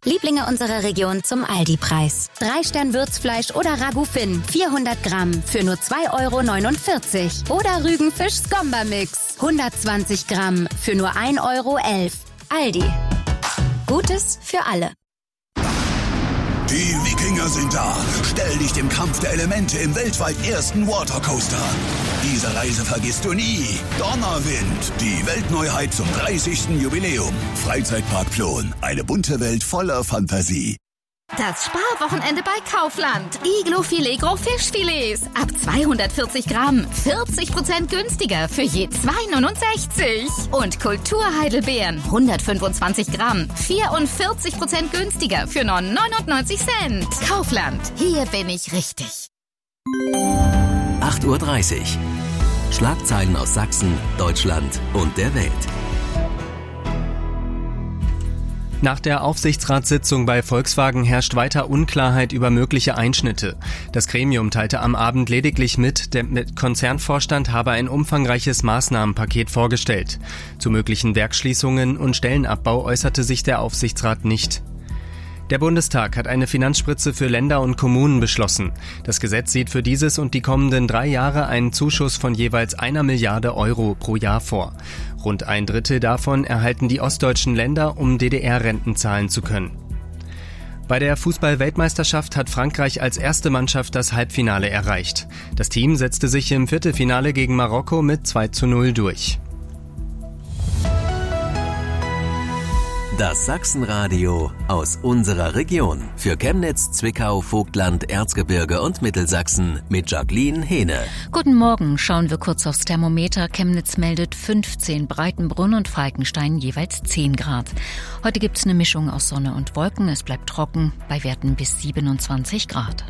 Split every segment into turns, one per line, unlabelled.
Lieblinge unserer Region zum Aldi-Preis. 3-Stern-Würzfleisch oder Ragout Finn, 400 Gramm für nur 2,49 €. Oder Rügenfisch-Skomba-Mix, 120 Gramm für nur 1,11 €. Aldi. Gutes für alle.
Die Wikinger sind da. Stell dich dem Kampf der Elemente im weltweit ersten Watercoaster. Diese Reise vergisst du nie. Donnerwind, die Weltneuheit zum 30. Jubiläum. Freizeitpark Plon, eine bunte Welt voller Fantasie.
Das Sparwochenende bei Kaufland. Iglo-Filet Gros Fischfilets. Ab 240 Gramm. 40% günstiger für je 2,69 €. Und Kulturheidelbeeren. 125 Gramm. 44% günstiger für nur 99 Cent. Kaufland. Hier bin ich richtig.
8:30 Uhr. Schlagzeilen aus Sachsen, Deutschland und der Welt.
Nach der Aufsichtsratssitzung bei Volkswagen herrscht weiter Unklarheit über mögliche Einschnitte. Das Gremium teilte am Abend lediglich mit, der Konzernvorstand habe ein umfangreiches Maßnahmenpaket vorgestellt. Zu möglichen Werksschließungen und Stellenabbau äußerte sich der Aufsichtsrat nicht. Der Bundestag hat eine Finanzspritze für Länder und Kommunen beschlossen. Das Gesetz sieht für dieses und die kommenden 3 Jahre einen Zuschuss von jeweils 1 Milliarde € pro Jahr vor. Rund 1/3 davon erhalten die ostdeutschen Länder, um DDR-Renten zahlen zu können. Bei der Fußball-Weltmeisterschaft hat Frankreich als erste Mannschaft das Halbfinale erreicht. Das Team setzte sich im Viertelfinale gegen Marokko mit 2:0 durch.
Das Sachsenradio aus unserer Region. Für Chemnitz, Zwickau, Vogtland, Erzgebirge und Mittelsachsen mit Jacqueline Hehne.
Guten Morgen, schauen wir kurz aufs Thermometer. Chemnitz meldet 15, Breitenbrunn und Falkenstein jeweils 10 Grad. Heute gibt's eine Mischung aus Sonne und Wolken. Es bleibt trocken bei Werten bis 27 Grad.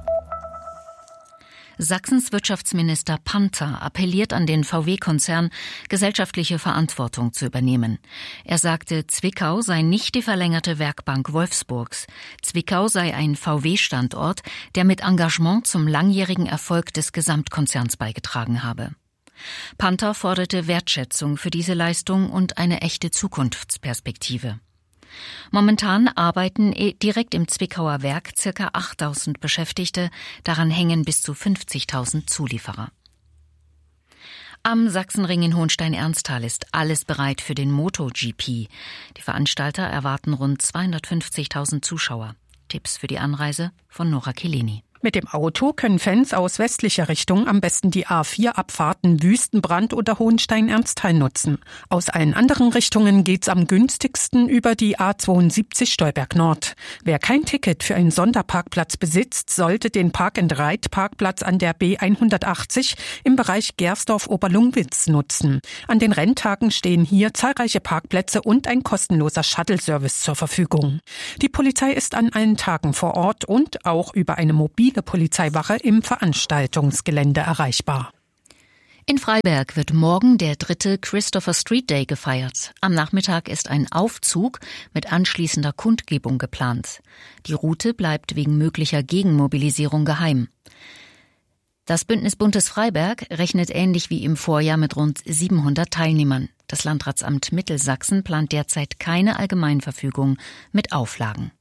Sachsens Wirtschaftsminister Panther appelliert an den VW-Konzern, gesellschaftliche Verantwortung zu übernehmen. Er sagte, Zwickau sei nicht die verlängerte Werkbank Wolfsburgs. Zwickau sei ein VW-Standort, der mit Engagement zum langjährigen Erfolg des Gesamtkonzerns beigetragen habe. Panther forderte Wertschätzung für diese Leistung und eine echte Zukunftsperspektive. Momentan arbeiten direkt im Zwickauer Werk ca. 8.000 Beschäftigte, daran hängen bis zu 50.000 Zulieferer. Am Sachsenring in Hohenstein-Ernsthal ist alles bereit für den MotoGP. Die Veranstalter erwarten rund 250.000 Zuschauer. Tipps für die Anreise von Nora Keleni.
Mit dem Auto können Fans aus westlicher Richtung am besten die A4-Abfahrten Wüstenbrand oder Hohenstein-Ernsthal nutzen. Aus allen anderen Richtungen geht's am günstigsten über die A72 Stolberg Nord. Wer kein Ticket für einen Sonderparkplatz besitzt, sollte den Park-and-Ride-Parkplatz an der B180 im Bereich Gersdorf-Oberlungwitz nutzen. An den Renntagen stehen hier zahlreiche Parkplätze und ein kostenloser Shuttle-Service zur Verfügung. Die Polizei ist an allen Tagen vor Ort und auch über eine mobile Polizeiwache im Veranstaltungsgelände erreichbar.
In Freiberg wird morgen der 3. Christopher Street Day gefeiert. Am Nachmittag ist ein Aufzug mit anschließender Kundgebung geplant. Die Route bleibt wegen möglicher Gegenmobilisierung geheim. Das Bündnis Buntes Freiberg rechnet ähnlich wie im Vorjahr mit rund 700 Teilnehmern. Das Landratsamt Mittelsachsen plant derzeit keine Allgemeinverfügung mit Auflagen.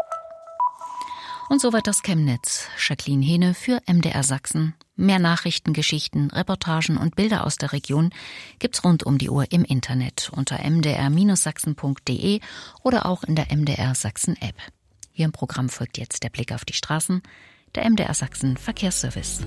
Und soweit aus Chemnitz. Jacqueline Hehne für MDR Sachsen. Mehr Nachrichten, Geschichten, Reportagen und Bilder aus der Region gibt's rund um die Uhr im Internet unter mdr-sachsen.de oder auch in der MDR Sachsen App. Hier im Programm folgt jetzt der Blick auf die Straßen, der MDR Sachsen Verkehrsservice.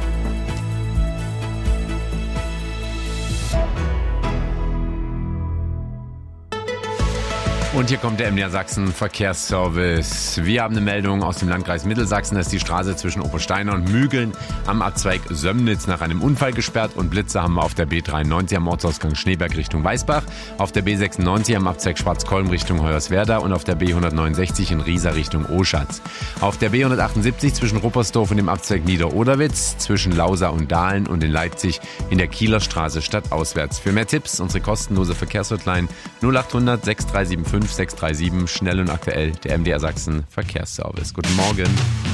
Und hier kommt der MDR Sachsen Verkehrsservice. Wir haben eine Meldung aus dem Landkreis Mittelsachsen, dass die Straße zwischen Obersteiner und Mügeln am Abzweig Sömnitz nach einem Unfall gesperrt und Blitze haben wir auf der B93 am Ortsausgang Schneeberg Richtung Weißbach, auf der B96 am Abzweig Schwarzkolm Richtung Hoyerswerda und auf der B169 in Riesa Richtung Oschatz. Auf der B178 zwischen Ruppersdorf und dem Abzweig Niederoderwitz, zwischen Lausa und Dahlen und in Leipzig in der Kieler Straße stadtauswärts. Für mehr Tipps unsere kostenlose Verkehrshotline 0800 6375 637, schnell und aktuell, der MDR Sachsen Verkehrsservice. Guten Morgen.